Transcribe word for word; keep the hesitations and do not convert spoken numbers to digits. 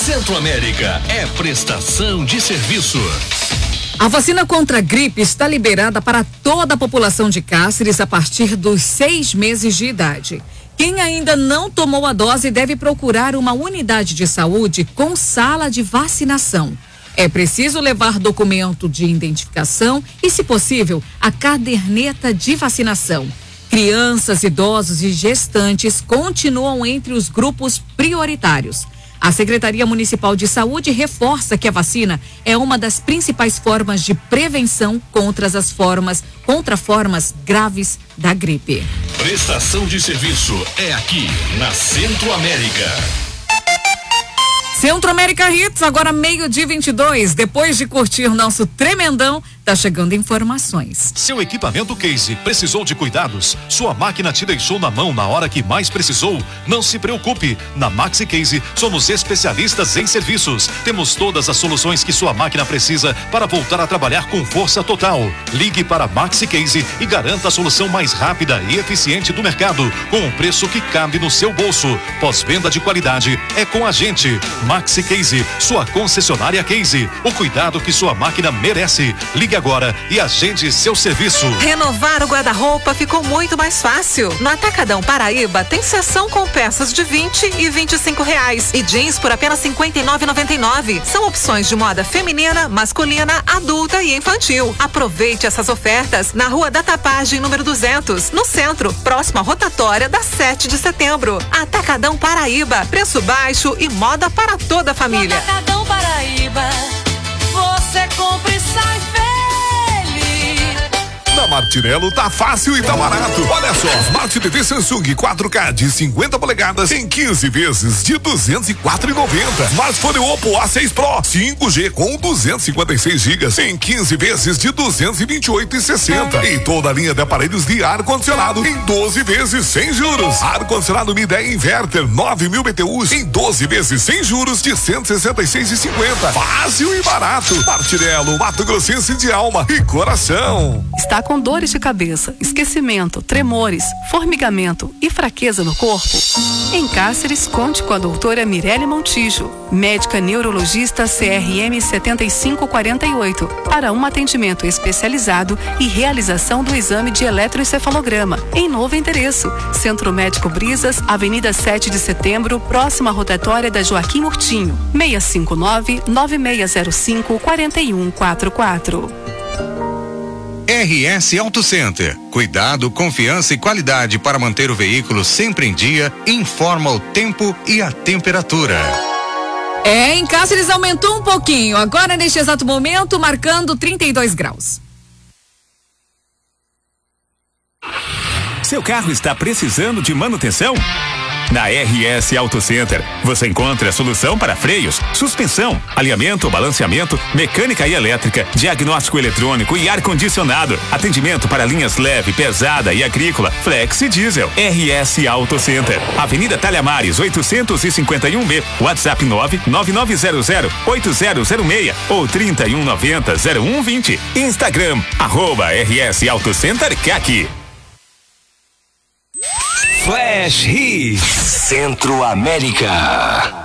Centro-América é prestação de serviço. A vacina contra a gripe está liberada para toda a população de Cáceres a partir dos seis meses de idade. Quem ainda não tomou a dose deve procurar uma unidade de saúde com sala de vacinação. É preciso levar documento de identificação e, se possível, a caderneta de vacinação. Crianças, idosos e gestantes continuam entre os grupos prioritários. A Secretaria Municipal de Saúde reforça que a vacina é uma das principais formas de prevenção contra as formas, contra formas graves da gripe. Prestação de serviço é aqui na Centro-América. Centro-América Hits, agora meio-dia vinte e dois. Depois de curtir nosso tremendão, tá chegando informações. Seu equipamento Case precisou de cuidados? Sua máquina te deixou na mão na hora que mais precisou? Não se preocupe. Na Maxi Case somos especialistas em serviços. Temos todas as soluções que sua máquina precisa para voltar a trabalhar com força total. Ligue para Maxi Case e garanta a solução mais rápida e eficiente do mercado, com um preço que cabe no seu bolso. Pós-venda de qualidade é com a gente. Maxi Case, sua concessionária Case. O cuidado que sua máquina merece. Ligue agora e agende seu serviço. Renovar o guarda-roupa ficou muito mais fácil. No Atacadão Paraíba tem seção com peças de vinte e vinte e cinco reais e jeans por apenas cinquenta e nove e noventa e nove. São opções de moda feminina, masculina, adulta e infantil. Aproveite essas ofertas na Rua da Tapagem, número duzentos, no centro, próximo à rotatória da sete de setembro. Atacadão Paraíba, preço baixo e moda para toda a família. Atacadão Paraíba, você compra e sai feliz. Na Martinello tá fácil e tá barato. Olha só, Smart T V Samsung quatro K de cinquenta polegadas em quinze vezes de duzentos e quatro reais e noventa centavos. Smartphone Oppo A seis Pro cinco G com duzentos e cinquenta e seis gigas em quinze vezes de duzentos e vinte e oito reais e sessenta centavos. E toda a linha de aparelhos de ar-condicionado em doze vezes sem juros. Ar-condicionado Midea Inverter nove mil B T Us em doze vezes sem juros de cento e sessenta e seis reais e cinquenta centavos. Fácil e barato. Martinello, Mato Grossense de alma e coração. Está com dores de cabeça, esquecimento, tremores, formigamento e fraqueza no corpo? Em Cáceres, conte com a doutora Mirelle Montijo, médica neurologista C R M setenta e cinco quarenta e oito, para um atendimento especializado e realização do exame de eletroencefalograma, em novo endereço, Centro Médico Brisas, Avenida sete de setembro, próxima à rotatória da Joaquim Murtinho, seis cinco nove, nove seis zero cinco, quatro um quatro quatro. R S Auto Center. Cuidado, confiança e qualidade para manter o veículo sempre em dia. Informa o tempo e a temperatura. É, em Cáceres aumentou um pouquinho. Agora, neste exato momento, marcando trinta e dois graus. Seu carro está precisando de manutenção? Na R S Auto Center, você encontra a solução para freios, suspensão, alinhamento, balanceamento, mecânica e elétrica, diagnóstico eletrônico e ar-condicionado. Atendimento para linhas leve, pesada e agrícola, flex e diesel. R S Auto Center, Avenida Talhamares, oitocentos e cinquenta e um B, WhatsApp nove nove nove zero zero oito zero zero seis ou trinta e um noventa zero um vinte. Instagram, arroba R S Auto Center C A C. Flash Hits Centro-América.